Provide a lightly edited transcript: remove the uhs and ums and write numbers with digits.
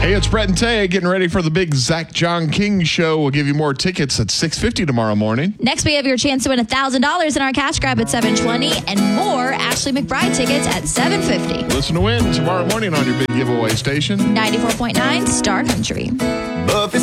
Hey, it's Brett and Tay getting ready for the big Zach John King show. We'll give you more tickets at 6:50 tomorrow morning. Next, we have your chance to win $1,000 in our cash grab at 7:20 and more Ashley McBride tickets at 7:50. Listen to win tomorrow morning on your big giveaway station. 94.9 Star Country. Buffy